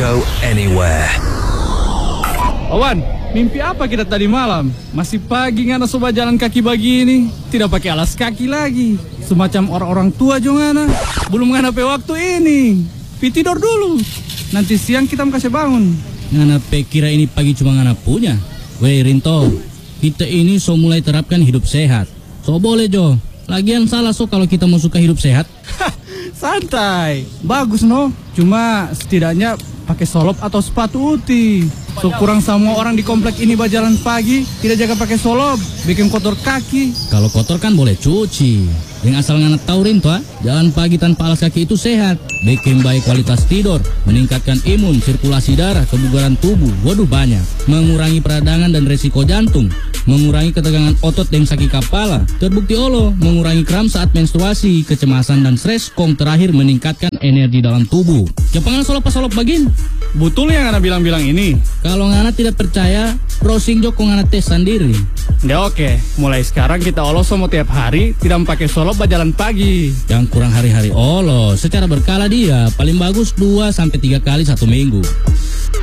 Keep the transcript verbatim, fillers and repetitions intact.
go anywhere. Awan, mimpi apa kita tadi malam? Masih pagi ngana soba jalan kaki begini. Tidak pakai alas kaki lagi. Semacam orang-orang tua jongana. Belum ngana pe waktu ini. Pi tidur dulu. Nanti siang kita kasih bangun. Ngana pe kira ini pagi cuma ngana punya. Weh Rinto, kita ini so mulai terapkan hidup sehat. So boleh Jo. Lagian salah so kalau kita mau suka hidup sehat. Santai. Bagus no. Cuma setidaknya pakai solop atau sepatu uti. So kurang semua orang di komplek ini berjalan pagi tidak jaga pakai solop, bikin kotor kaki. Kalau kotor kan boleh cuci. Yang asal ngana tahu Rinto, jalan pagi tanpa alas kaki itu sehat. Bikin baik kualitas tidur, meningkatkan imun, sirkulasi darah, kebugaran tubuh. Waduh banyak. Mengurangi peradangan dan resiko jantung. Mengurangi ketegangan otot dan sakit kepala. Terbukti olo, mengurangi kram saat menstruasi, kecemasan dan stres. Kong terakhir meningkatkan energi dalam tubuh. Kepangan solop-solop bagin. Betul yang Ngana bilang-bilang ini? Kalau Ngana tidak percaya, browsing jo kong Ngana tes sendiri. Ya oke, mulai sekarang kita olos semua tiap hari, tidak pakai solop berjalan pagi. Yang kurang hari-hari olos, secara berkala dia, paling bagus dua sampai tiga kali satu minggu.